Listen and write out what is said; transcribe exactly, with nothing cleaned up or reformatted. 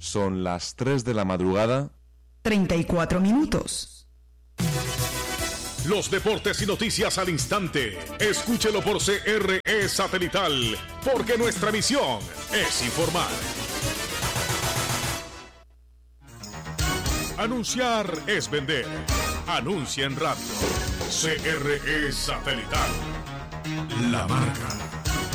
Son las tres de la madrugada. treinta y cuatro minutos. Los deportes y noticias al instante. Escúchelo por C R E Satelital, porque nuestra misión es informar. Anunciar es vender. Anuncia en radio. C R E Satelital. La marca.